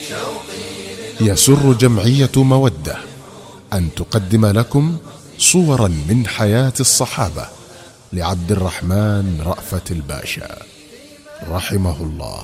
يسر جمعية مودة أن تقدم لكم صورا من حياة الصحابة لعبد الرحمن رأفت الباشا رحمه الله.